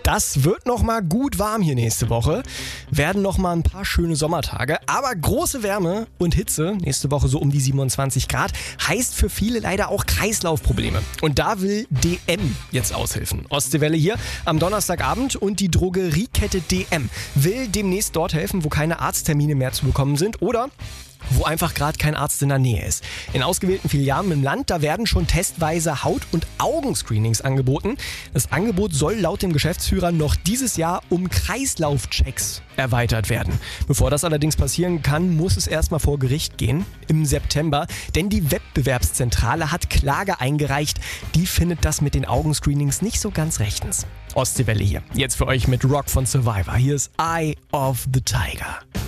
Das wird nochmal gut warm hier nächste Woche. Werden nochmal ein paar schöne Sommertage. Aber große Wärme und Hitze, nächste Woche so um die 27 Grad, heißt für viele leider auch Kreislaufprobleme. Und da will DM jetzt aushelfen. Ostseewelle hier am Donnerstagabend und die Drogeriekette DM will demnächst dort helfen, wo keine Arzttermine mehr zu bekommen sind oder wo einfach gerade kein Arzt in der Nähe ist. In ausgewählten Filialen im Land, da werden schon testweise Haut- und Augenscreenings angeboten. Das Angebot soll laut dem Geschäftsführer noch dieses Jahr um Kreislaufchecks erweitert werden. Bevor das allerdings passieren kann, muss es erstmal vor Gericht gehen im September, denn die Wettbewerbszentrale hat Klage eingereicht. Die findet das mit den Augenscreenings nicht so ganz rechtens. Ostseewelle hier. Jetzt für euch mit Rock von Survivor. Hier ist Eye of the Tiger.